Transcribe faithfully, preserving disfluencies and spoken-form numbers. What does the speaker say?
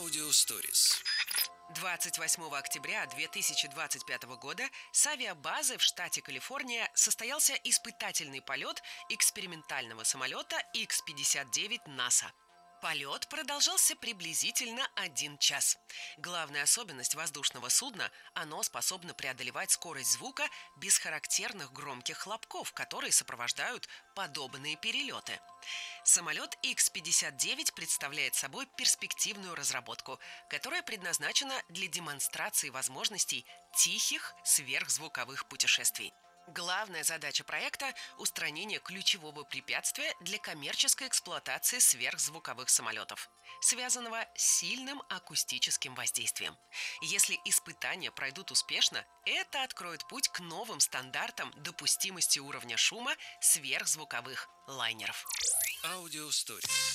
Audio Stories. двадцать восьмого октября две тысячи двадцать пятого года с авиабазы в штате Калифорния состоялся испытательный полет экспериментального самолета икс пятьдесят девять НАСА. Полет продолжался приблизительно один час. Главная особенность воздушного судна – оно способно преодолевать скорость звука без характерных громких хлопков, которые сопровождают подобные перелеты. Самолет икс пятьдесят девять представляет собой перспективную разработку, которая предназначена для демонстрации возможностей тихих сверхзвуковых путешествий. Главная задача проекта – устранение ключевого препятствия для коммерческой эксплуатации сверхзвуковых самолетов, связанного с сильным акустическим воздействием. Если испытания пройдут успешно, это откроет путь к новым стандартам допустимости уровня шума сверхзвуковых лайнеров. Audio Stories.